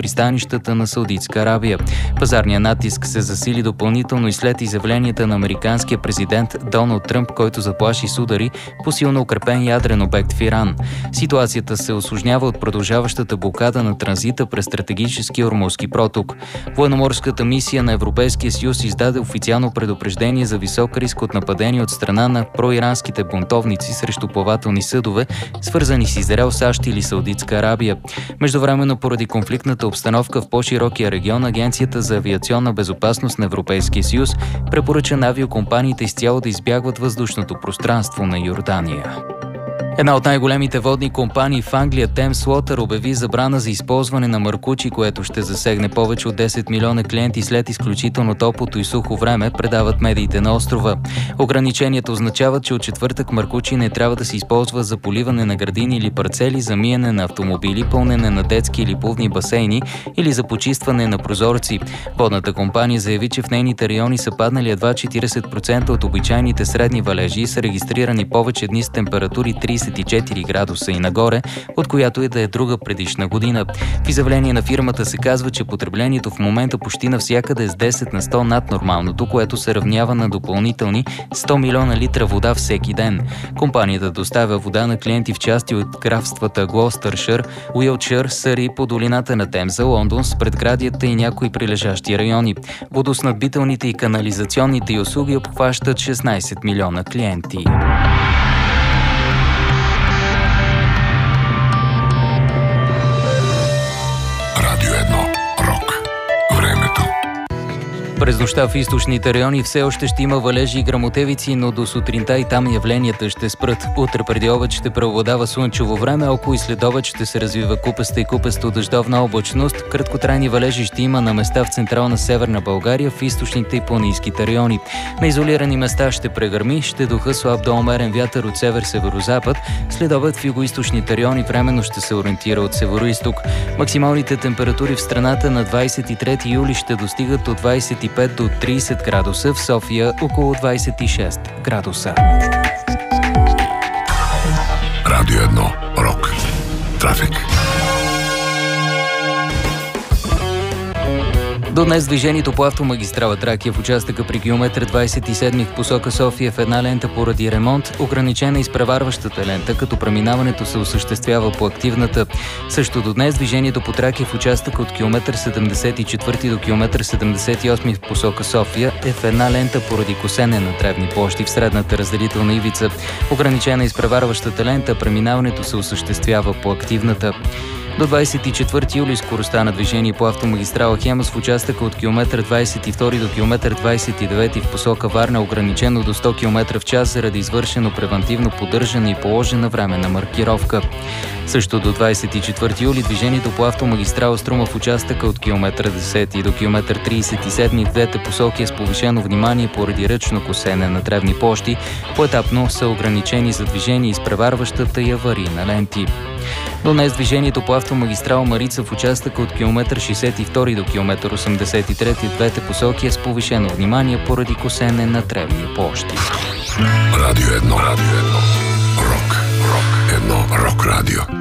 пристанищата на Саудитска Арабия. Пазарният натиск се засили допълнително и след изявленията на американския президент Доналд Тръмп, който заплаши с удари по силно укрепен ядрен обект в Иран. Ситуацията се усложнява от продължаващата блокада на транзита през стратегическия Ормузски проток. Военноморската мисия на Европейския съюз издаде официално предупреждение за висок риск от нападение от страна на проиранските бунтовници срещу плавателни съдове, свързани с Израел, САЩ или Саудитска Арабия. Междувременно, поради конфликтната обстановка в по-широкия регион, Агенцията за авиационна безопасност на Европейския съюз препоръча на авиокомпаниите изцяло да избягват въздушното пространство на Йордания. Една от най-големите водни компании в Англия, Thames Water, обяви забрана за използване на маркучи, което ще засегне повече от 10 милиона клиенти след изключително топлото и сухо време, предават медиите на острова. Ограниченията означават, че от четвъртък маркучи не трябва да се използва за поливане на градини или парцели, за миене на автомобили, пълнене на детски или плувни басейни или за почистване на прозорци. Водната компания заяви, че в нейните райони са паднали едва 40% от обичайните средни валежи и са регистрирани повече дни с температури 34 градуса и нагоре, от която и да е друга предишна година. В изявление на фирмата се казва, че потреблението в момента почти навсякъде е с 10 на 100 над нормалното, което се равнява на допълнителни 100 милиона литра вода всеки ден. Компанията доставя вода на клиенти в части от графствата Глостършир, Уилтшир, Съри, по долината на Темза, Лондон, с предградията и някои прилежащи райони. Водоснабдителните и канализационните услуги обхващат 16 милиона клиенти. През нощта в източните райони все още ще има валежи и гръмотевици, но до сутринта и там явленията ще спрат. Утре преди обед ще преобладава слънчево време, около и след обед ще се развива купеста и купесто дъждовна облачност. Краткотрайни валежи ще има на места в централна Северна България, в източните и планинските райони. На изолирани места ще прегърми, ще духа слаб до умерен вятър от север-северозапад. След обед в югоизточните райони временно ще се ориентира от североизток. Максималните температури в страната на 23 юли ще достигат от 25 до 30 градуса, в София около 26 градуса. Радио 1. Рок. Трафик. До днес движението по автомагистрала Тракия в участъка при километър 27 в посока София в една лента поради ремонт, ограничена изпреварващата лента, като преминаването се осъществява по активната. Също до днес движението по Тракия в участъка от километър 74 до километър 78 в посока София е в една лента поради косене на тревни площи в средната разделителна ивица. Ограничена изпреварващата лента, преминаването се осъществява по активната. До 24 юли скоростта на движение по автомагистрала Хемус в участъка от километър 22 до километър 29 в посока Варна е ограничено до 100 км в час заради извършено превантивно поддържане и положена временна маркировка. Също до 24 юли движението по автомагистрала Струма в участъка от километър 10 до километър 37 в двете посоки е с повишено внимание поради ръчно косене на тревни площи. Поетапно са ограничени за движение изпреварващата и аварийна ленти. До днес движението по автомагистрала Марица в участъка от километър 62 до километър 83 в двете посоки е с повишено внимание поради косене на тревни площи. Радио 1. Рок. Рок. Едно рок радио.